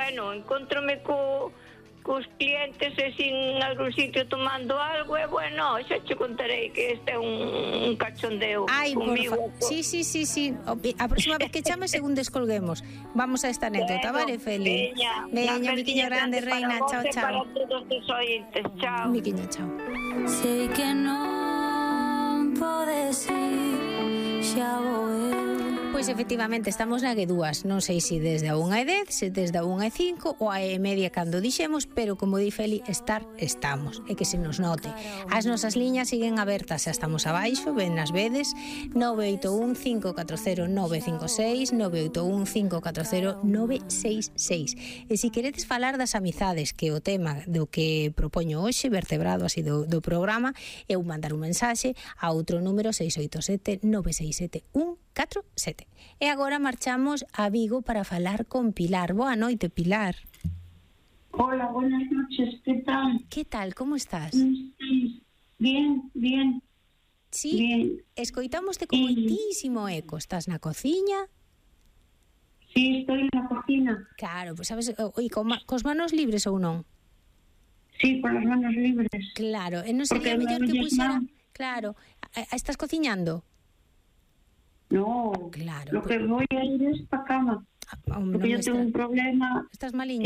bueno, encontrome cos clientes e sin algún sitio tomando algo, e bueno, xa che contarei que este é un cachondeo. Ai, comigo. Sí. A próxima vez que chames, según descolguemos, vamos a esta anécdota, vale, Feli? Veña, miquiño grande, reina, chao, chao. Para todos os ointes, chao. Miquiño, chao. Sei que non podes ir, xa vou eu. Pois efectivamente estamos na G2, non sei se desde a 1:10, se desde a 1:05 ou a 1:30 cando dixemos, pero como di Feli, estamos, e que se nos note. As nosas liñas siguen abertas, xa estamos abaixo, ben nas vedes, 981 540 956, 981 540 966. E se queredes falar das amizades, que é o tema do que propoño hoxe, vertebrado así do programa, eu mandar un mensaxe a outro número 687 967 147. E agora marchamos a Vigo para falar con Pilar. Boa noite, Pilar. Hola, buenas noches, ¿qué tal? Que tal, como estás? Bien. Sí, bien. Escoitámoste con moitísimo eco. Estás na cociña? Sí, estoy en la cocina. Claro, pues sabes, cos manos libres ou non? Sí, con las manos libres. Claro, e non sería mellor que puxera... Claro, estás cociñando? No, claro, lo que voy a ir es para cama. Porque yo tengo un problema. ¿Estás maliña?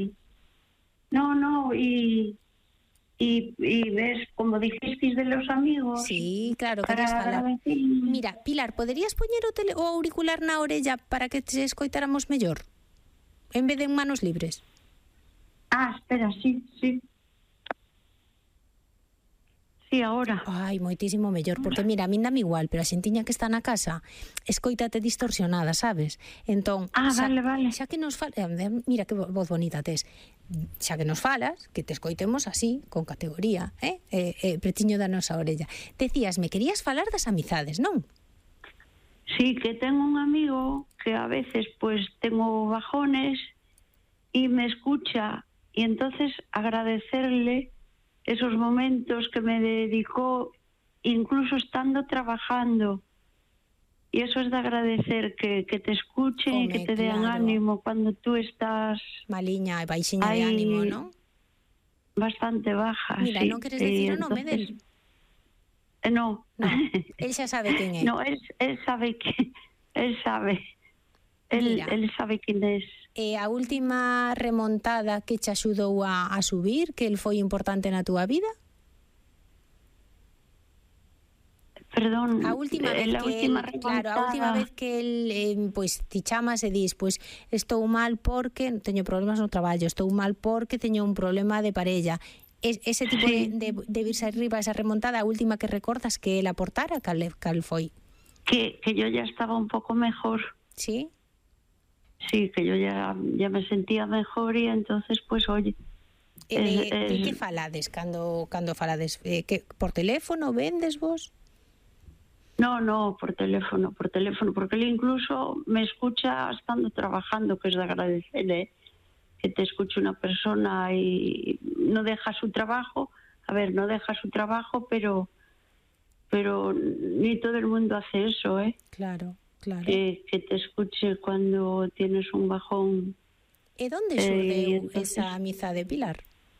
Y ves, como dijisteis de los amigos. Sí, claro, querías falar. Mira, Pilar, poderías poñer o auricular na orella para que te escoitáramos mellor? En vez de en manos libres. Espera, sí. Sí, ahora. Ai, moitísimo mellor, porque mira, a min dame igual, pero a xentiña que está na casa escoítate distorsionada, sabes? Entón, vale. Xa que nos falas, mira que voz bonita tes. Xa que nos falas, que te escoitemos así, con categoría, pretiño da nosa orella. Decías, me querías falar das amizades, non? Sí, que tengo un amigo que a veces pues tengo bajones y me escucha, y entonces agradecerle esos momentos que me dedicó, incluso estando trabajando. Y eso es de agradecer, que te escuchen y que te den ánimo cuando tú estás... Maliña e baixiña de ánimo, ¿no? Bastante baja. Mira, sí. non queres decir o nome del? No. Él xa sabe quen é. No, él sabe que... Él sabe. Él sabe quen es. E a última remontada que te axudou a subir, que el foi importante na túa vida? Perdón, a última vez que el pois ti chamas e dis, pois estou mal porque teño problemas no traballo, estou mal porque teño un problema de parella. Ese tipo de virse arriba, esa remontada, a última que recordas que el aportara, cal foi? Que yo ya estaba un poco mejor. ¿Sí? Sí, que yo ya me sentía mejor y entonces, pues, oye... De que falades cando falades? Que por teléfono vendes vos? No, por teléfono, porque él incluso me escucha estando trabajando, que es de agradecer, que te escuche una persona y no deja su trabajo. A ver, no deja su trabajo, pero ni todo el mundo hace eso, Claro. Que te escuche cuando tienes un bajón. ¿E donde xurdeu esa amizade, Pilar?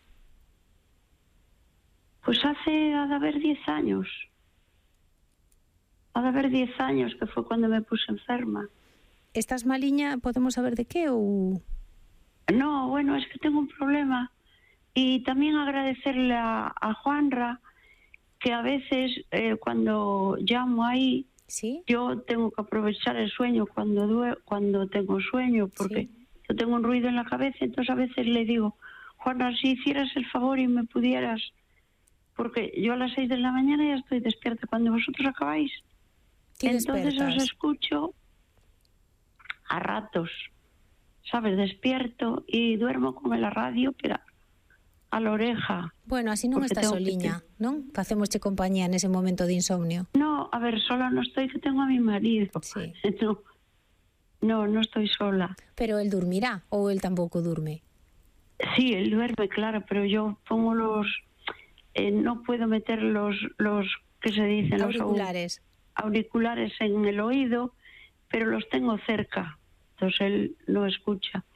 Pues ha de haber 10 años. Ha de haber 10 años, que fue cuando me puse enferma. ¿Estás maliña? ¿Podemos saber de qué ou...? No, bueno, es que tengo un problema. Y también agradecerle a Juanra, que a veces cuando llamo ahí, ¿sí? Yo tengo que aprovechar el sueño cuando tengo sueño, porque yo tengo un ruido en la cabeza, entonces a veces le digo, Juana, si hicieras el favor y me pudieras, porque yo a las 6 de la mañana ya estoy despierta, cuando vosotros acabáis, entonces os escucho a ratos, ¿sabes? Despierto y duermo con la radio, pero a la oreja. Bueno, así non estás soliña, non? Facémosche compañía nese momento de insomnio. No, a ver, sola no estoy, que tengo a mi marido. Sí. No estoy sola. Pero él dormirá, ou él tampouco durme? Sí, él duerme, claro, pero yo pongo los... no puedo meter los que se dicen... Auriculares. Auriculares en el oído, pero los tengo cerca. Entonces él no escucha.